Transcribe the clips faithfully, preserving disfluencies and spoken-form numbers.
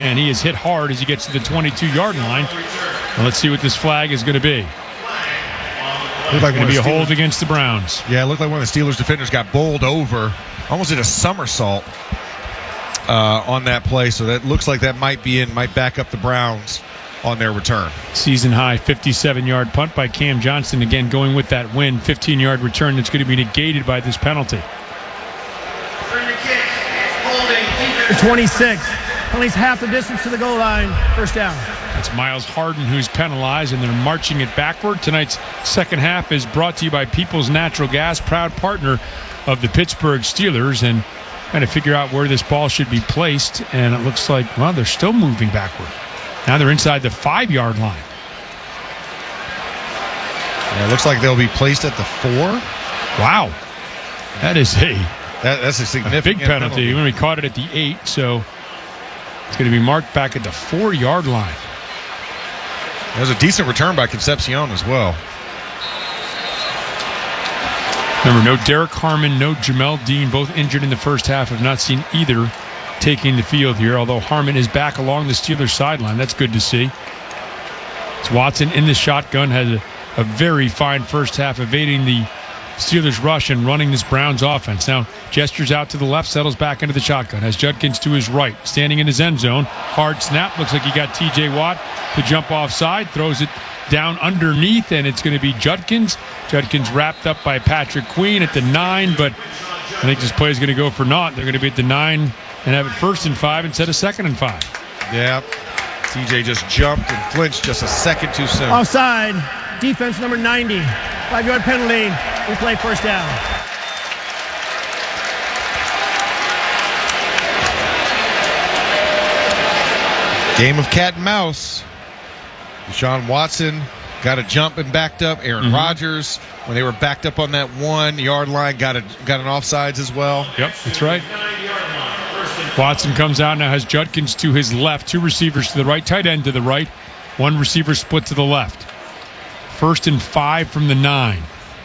And he is hit hard as he gets to the twenty-two-yard line. Well, let's see what this flag is going to be. It's like going to be a hold against the Browns. Yeah, it looked like one of the Steelers defenders got bowled over. Almost did a somersault uh, on that play. So that looks like that might be in, might back up the Browns on their return. Season-high fifty-seven-yard punt by Cam Johnston. Again, going with that win. fifteen-yard return that's going to be negated by this penalty. twenty-six. At least half the distance to the goal line. First down. It's Miles Harden who's penalized, and they're marching it backward. Tonight's second half is brought to you by People's Natural Gas, proud partner of the Pittsburgh Steelers, and trying to figure out where this ball should be placed. And it looks like, well, they're still moving backward. Now they're inside the five-yard line. Yeah, it looks like they'll be placed at the four. Wow. That is a, that, that's a significant a big penalty. penalty. When we caught it at the eight, so it's going to be marked back at the four-yard line. That was a decent return by Concepcion as well. Remember, no Derek Harmon, no Jamel Dean, both injured in the first half. Have not seen either taking the field here, although Harmon is back along the Steelers sideline. That's good to see. It's Watson in the shotgun, has a, a very fine first half, evading the Steelers rush and running this Browns offense. Now gestures out to the left, settles back into the shotgun. Has Judkins to his right, standing in his end zone. Hard snap. Looks like he got T J Watt to jump offside. Throws it down underneath, and it's going to be Judkins. Judkins wrapped up by Patrick Queen at the nine, but I think this play is going to go for naught. They're going to be at the nine and have it first and five instead of second and five. Yeah. T J just jumped and flinched just a second too soon. Offside. Defense number ninety. Five-yard penalty. We play first down. Game of cat and mouse. Deshaun Watson got a jump and backed up. Aaron mm-hmm. Rodgers, when they were backed up on that one-yard line, got a got an offsides as well. Yep, that's right. Watson comes out now, has Judkins to his left, two receivers to the right, tight end to the right, one receiver split to the left. First and five from the nine.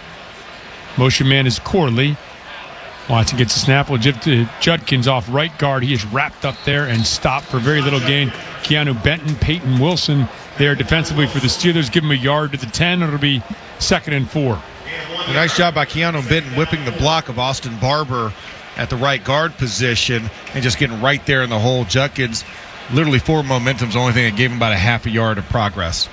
Motion man is Corley. Watson gets a snap. Will give to Judkins off right guard. He is wrapped up there and stopped for very little gain. Keanu Benton, Peyton Wilson there defensively for the Steelers. Give him a yard to the ten. It'll be second and four. A nice job by Keanu Benton whipping the block of Austin Barber at the right guard position and just getting right there in the hole. Judkins, literally forward momentum's the only thing that gave him about a half a yard of progress.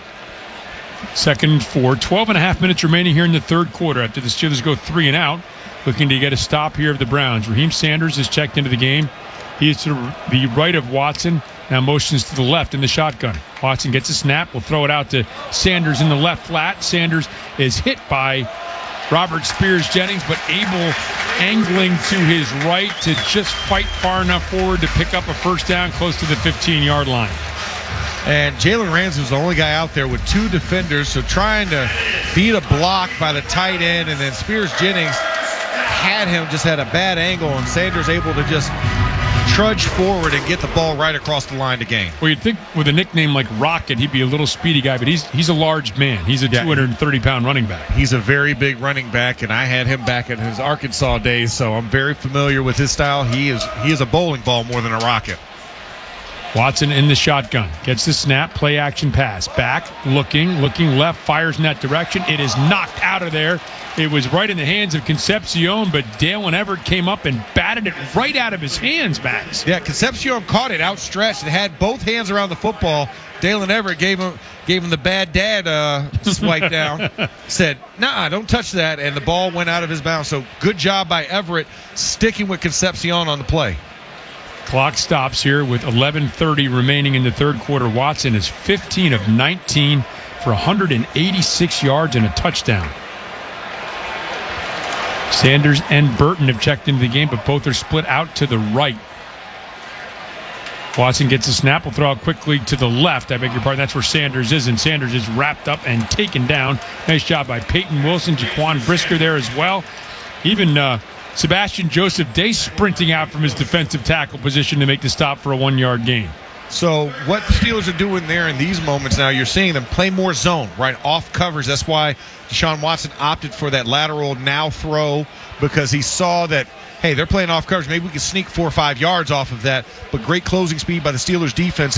Second and four. twelve and a half minutes remaining here in the third quarter after the Steelers go three and out. Looking to get a stop here of the Browns. Raheem Sanders is checked into the game. He is to the right of Watson. Now motions to the left in the shotgun. Watson gets a snap. Will throw it out to Sanders in the left flat. Sanders is hit by Robert Spears Jennings, but able angling to his right to just fight far enough forward to pick up a first down close to the fifteen-yard line. And Jalen Ramsey was the only guy out there with two defenders, so trying to beat a block by the tight end, and then Spears Jennings had him, just had a bad angle, and Sanders able to just trudge forward and get the ball right across the line to gain. Well, you'd think with a nickname like Rocket, he'd be a little speedy guy, but he's he's a large man. He's a yeah, two hundred thirty pound running back. He's a very big running back, and I had him back in his Arkansas days, so I'm very familiar with his style. He is he is a bowling ball more than a rocket. Watson in the shotgun. Gets the snap, play action pass. Back, looking, looking left, fires in that direction. It is knocked out of there. It was right in the hands of Concepcion, but Dalen Everett came up and batted it right out of his hands, Max. Yeah, Concepcion caught it outstretched and had both hands around the football. Dalen Everett gave him gave him the bad dad uh, swipe down. Said, nah, don't touch that, and the ball went out of his bounds. So good job by Everett sticking with Concepcion on the play. Clock stops here with eleven thirty remaining in the third quarter. Watson is fifteen of nineteen for one hundred eighty-six yards and a touchdown. Sanders and Burton have checked into the game, but both are split out to the right. Watson gets a snap. Will throw out quickly to the left. I beg your pardon. That's where Sanders is, and Sanders is wrapped up and taken down. Nice job by Peyton Wilson. Jaquan Brisker there as well. Even uh, Sebastian Joseph Day sprinting out from his defensive tackle position to make the stop for a one-yard gain. So what the Steelers are doing there in these moments now, you're seeing them play more zone, right, off covers. That's why Deshaun Watson opted for that lateral now throw, because he saw that, hey, they're playing off coverage. Maybe we can sneak four or five yards off of that. But great closing speed by the Steelers defense.